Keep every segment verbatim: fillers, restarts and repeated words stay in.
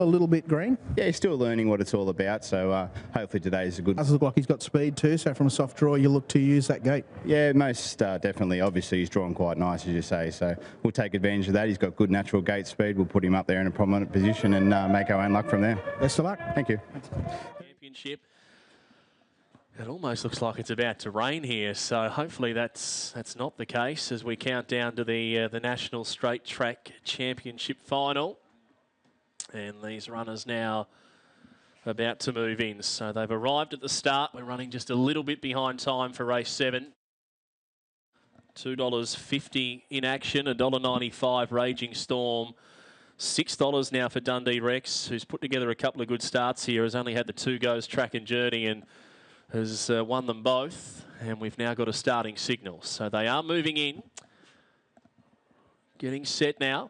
A little bit green. Yeah, he's still learning what it's all about, so uh, hopefully today is a good... Does look like he's got speed too, so from a soft draw you look to use that gate. Yeah, most uh, definitely. Obviously he's drawn quite nice, as you say, so we'll take advantage of that. He's got good natural gate speed. We'll put him up there in a prominent position and uh, make our own luck from there. Best of luck. Thank you. Championship. It almost looks like it's about to rain here, so hopefully that's that's not the case as we count down to the uh, the National Straight Track Championship final. And these runners now about to move in. So they've arrived at the start. We're running just a little bit behind time for race seven. two dollars fifty in action, one dollar ninety-five Raging Storm. six dollars now for Dundee Rex, who's put together a couple of good starts here, has only had the two goes Track and Journey and has uh, won them both. And we've now got a starting signal. So they are moving in. Getting set now.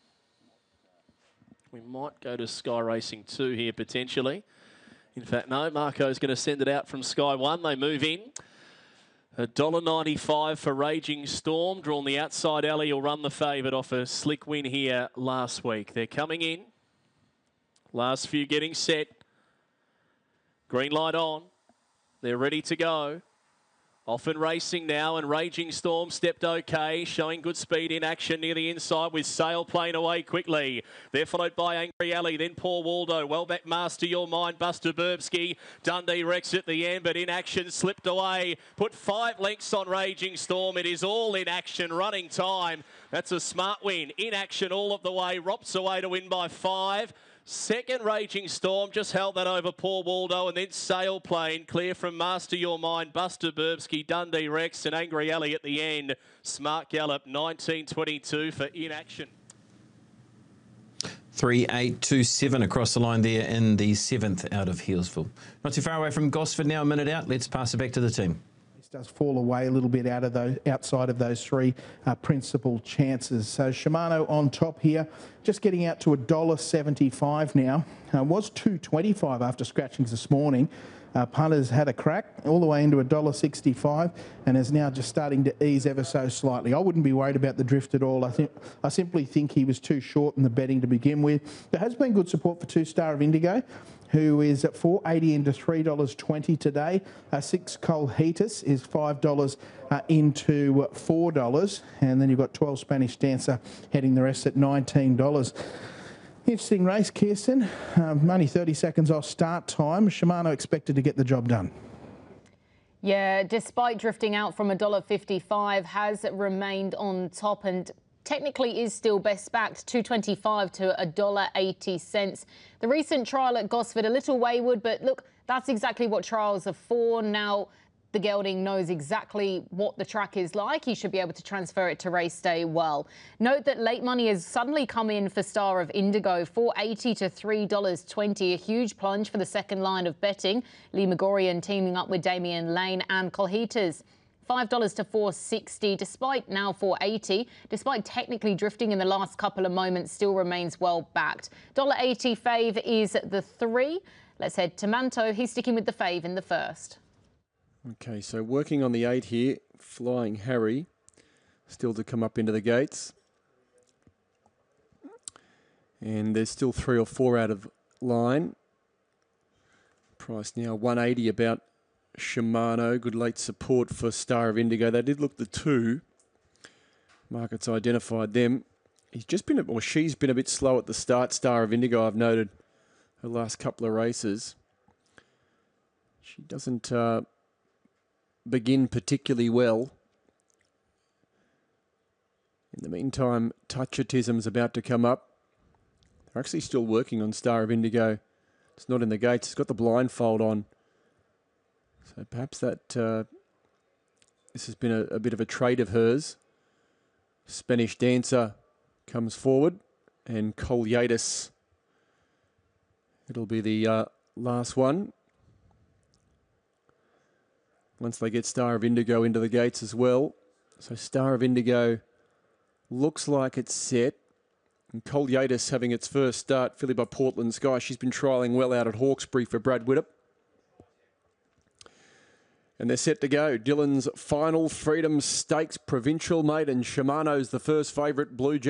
We might go to Sky Racing two here potentially. In fact, no, Marco's going to send it out from Sky one. They move in. one dollar ninety-five for Raging Storm. Drawn the outside alley. Will run the favourite off a slick win here last week. They're coming in. Last few getting set. Green light on. They're ready to go. Off and racing now, and Raging Storm stepped okay, showing good speed in action near the inside with Sail Plane away quickly. They're followed by Angry Alley, then Paul Waldo. Well back Master Your Mind, Buster Burbsky. Dundee Rex at the end, but in action slipped away. Put five lengths on Raging Storm. It is all in action, running time. That's a smart win. In action all of the way. Rops away to win by five. Second, Raging Storm, just held that over Paul Waldo, and then Sail Plane, clear from Master Your Mind, Buster Burbsky, Dundee Rex, and Angry Alley at the end. Smart Gallop, nineteen twenty-two for inaction. three eight two seven across the line there in the seventh out of Healesville. Not too far away from Gosford now, a minute out. Let's pass it back to the team. Does fall away a little bit out of those outside of those three uh, principal chances. So Shimano on top here, just getting out to a dollar seventy-five now. Uh, was two twenty-five after scratchings this morning. Uh, punters had a crack all the way into a dollar sixty-five and is now just starting to ease ever so slightly. I wouldn't be worried about the drift at all. I think I simply think he was too short in the betting to begin with. There has been good support for Two Star of Indigo, who is at four eighty into three dollars twenty today. Uh, six Colhetus is five dollars uh, into four dollars. And then you've got twelve Spanish Dancer heading the rest at nineteen dollars. Interesting race, Kirsten. Um, only thirty seconds off start time. Shimano expected to get the job done. Yeah, despite drifting out from one dollar fifty-five, has remained on top and technically is still best backed, two twenty-five to one dollar eighty. The recent trial at Gosford, a little wayward, but look, that's exactly what trials are for. Now, the gelding knows exactly what the track is like. He should be able to transfer it to race day well. Note that late money has suddenly come in for Star of Indigo, four eighty to three dollars twenty. A huge plunge for the second line of betting. Lee Megorian teaming up with Damian Lane and Colhetas. five dollars to four sixty, despite now four eighty, despite technically drifting in the last couple of moments, still remains well backed. one dollar eighty fave is the three. Let's head to Manto. He's sticking with the fave in the first. Okay, so working on the eight here, Flying Harry, still to come up into the gates. And there's still three or four out of line. Price now one eighty about Shimano. Good late support for Star of Indigo. They did look the two. Markets identified them. He's just been, or she's been a bit slow at the start, Star of Indigo, I've noted her last couple of races. She doesn't uh, begin particularly well. In the meantime, Touchatism's about to come up. They're actually still working on Star of Indigo. It's not in the gates. It's got the blindfold on. So perhaps that uh, this has been a, a bit of a trade of hers. Spanish Dancer comes forward, and Colhetus. It'll be the uh, last one. Once they get Star of Indigo into the gates as well. So Star of Indigo looks like it's set. And Colhetus having its first start, filly by Portland Sky. She's been trialling well out at Hawkesbury for Brad Widdop. And they're set to go. Dylan's final Freedom Stakes Provincial Maiden. Shimano's the first favourite. Blue Jack.